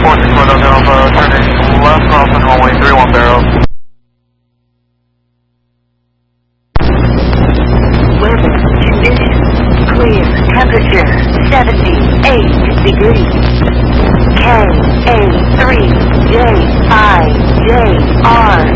46 Alpha, turning left crossing runway 31 barrels. Weather conditions clear. Temperature 78 degrees. KA3JIJR